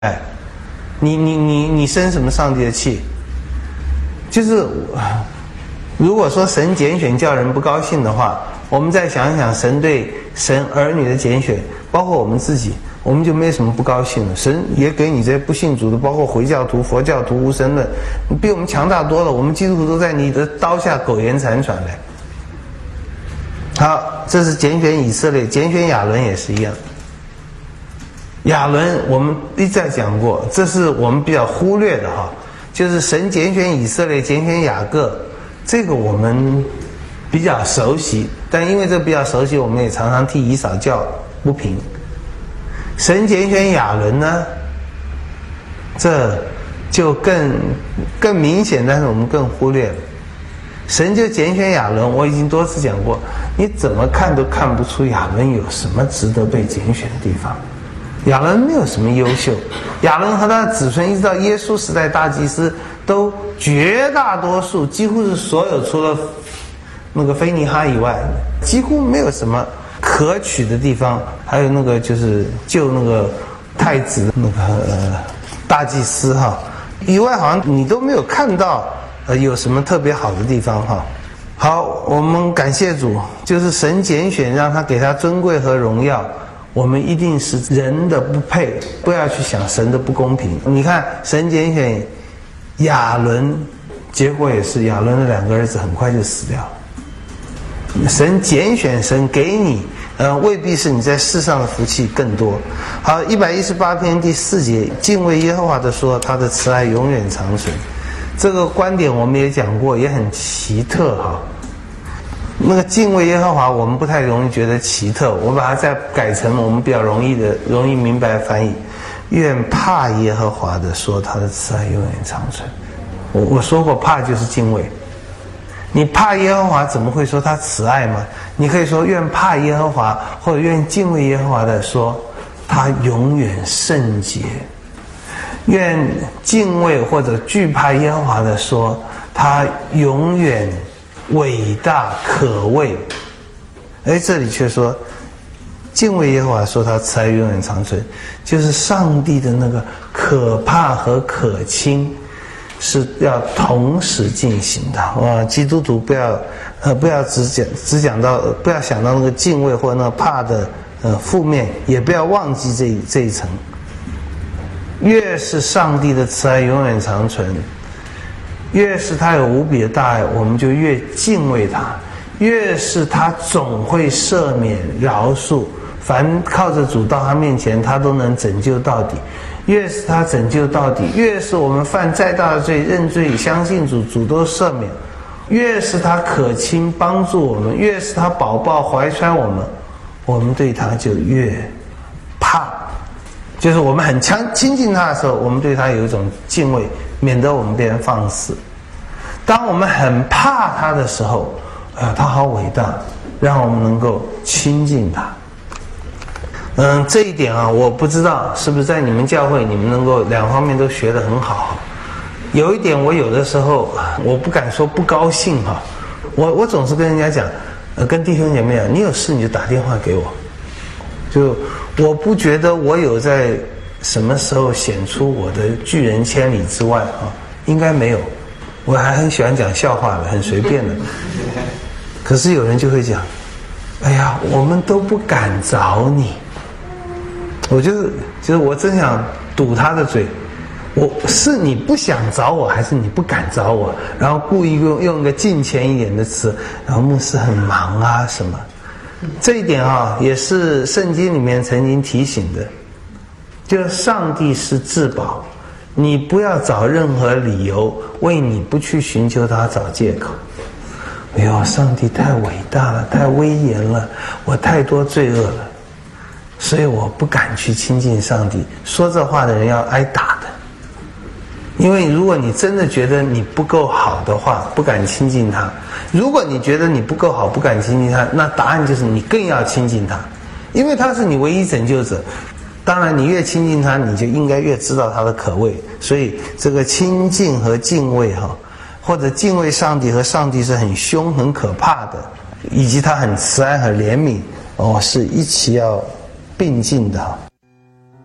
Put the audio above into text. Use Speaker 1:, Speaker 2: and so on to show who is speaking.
Speaker 1: 哎，你生什么上帝的气？就是如果说神拣选叫人不高兴的话，我们再想一想神对神儿女的拣选，包括我们自己，我们就没什么不高兴了。神也给你这些不信主的，包括回教徒、佛教徒、无神论，比我们强大多了。我们基督徒都在你的刀下苟延残喘嘞。好，这是拣选以色列，拣选亚伦也是一样。亚伦我们一再讲过，这是我们比较忽略的哈，就是神拣选以色列，拣选雅各，这个我们比较熟悉，但因为这比较熟悉，我们也常常替以扫叫不平。神拣选亚伦呢，这就更明显，但是我们更忽略了。神就拣选亚伦，我已经多次讲过，你怎么看都看不出亚伦有什么值得被拣选的地方。亚伦没有什么优秀，亚伦和他的子孙一直到耶稣时代大祭司，都绝大多数几乎是所有除了那个菲尼哈以外，几乎没有什么可取的地方。还有那个就是救那个太子那个大祭司哈以外，好像你都没有看到有什么特别好的地方哈。好，我们感谢主，就是神拣选让他给他尊贵和荣耀。我们一定是人的不配，不要去想神的不公平。你看神拣选亚伦，结果也是亚伦的2个儿子很快就死掉了。神拣选，神给你未必是你在世上的福气更多。好，118篇第4节，敬畏耶和华的说，他的慈爱永远长存。这个观点我们也讲过，也很奇特哈。那个敬畏耶和华，我们不太容易觉得奇特，我把它再改成我们比较容易明白的翻译：愿怕耶和华的说，他的慈爱永远长存。我说过，怕就是敬畏。你怕耶和华，怎么会说他慈爱吗？你可以说愿怕耶和华，或者愿敬畏耶和华的说，他永远圣洁。愿敬畏或者惧怕耶和华的说，他永远伟大可畏。而这里却说敬畏耶和华说他慈爱永远长存，就是上帝的那个可怕和可亲是要同时进行的。基督徒不要只讲到，不要想到那个敬畏或那个怕的负面，也不要忘记这一层。越是上帝的慈爱永远长存，越是他有无比的大爱，我们就越敬畏他；越是他总会赦免饶恕，凡靠着主到他面前，他都能拯救到底。越是他拯救到底，越是我们犯再大的罪认罪相信主，主都赦免；越是他可亲帮助我们，越是他保抱怀揣我们，我们对他就越怕。就是我们很亲近他的时候，我们对他有一种敬畏，免得我们被人放肆。当我们很怕他的时候，他好伟大，让我们能够亲近他。这一点我不知道是不是在你们教会，你们能够2方面都学得很好。有一点我有的时候我不敢说不高兴哈，我总是跟人家讲，跟弟兄姐妹讲，你有事你就打电话给我。就我不觉得我有在什么时候显出我的拒人千里之外应该没有。我还很喜欢讲笑话的，很随便的。可是有人就会讲，哎呀，我们都不敢找你。我就是我真想堵他的嘴。我是你不想找我，还是你不敢找我？然后故意用一个近前一点的词，然后牧师很忙啊什么。这一点也是圣经里面曾经提醒的，就是上帝是至宝，你不要找任何理由为你不去寻求他找借口。哎呦，上帝太伟大了，太威严了，我太多罪恶了，所以我不敢去亲近上帝。说这话的人要挨打的。因为如果你真的觉得你不够好的话，不敢亲近他；如果你觉得你不够好，不敢亲近他，那答案就是你更要亲近他，因为他是你唯一拯救者。当然你越亲近他，你就应该越知道他的可畏。所以这个亲近和敬畏或者敬畏上帝和上帝是很凶很可怕的，以及他很慈爱和怜悯是一起要并进的。